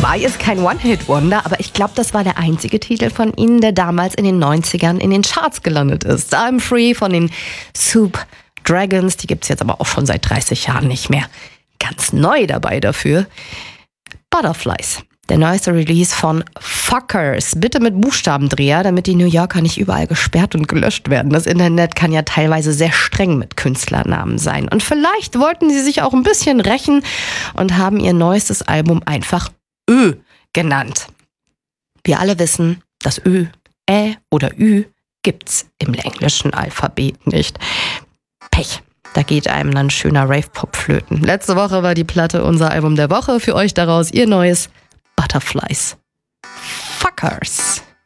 war jetzt kein One-Hit-Wonder, aber ich glaube, das war der einzige Titel von ihnen, der damals in den 90ern in den Charts gelandet ist. I'm Free von den Soup Dragons, die gibt's jetzt aber auch schon seit 30 Jahren nicht mehr. Ganz neu dabei dafür Butterflies. Der neueste Release von Fuckers. Bitte mit Buchstabendreher, damit die New Yorker nicht überall gesperrt und gelöscht werden. Das Internet kann ja teilweise sehr streng mit Künstlernamen sein. Und vielleicht wollten sie sich auch ein bisschen rächen und haben ihr neuestes Album einfach Ö genannt. Wir alle wissen, das Ö, Ä oder Ü gibt's im englischen Alphabet nicht. Pech. Da geht einem dann schöner Rave-Pop flöten. Letzte Woche war die Platte unser Album der Woche. Für euch daraus ihr neues Butterflies. Fuckers.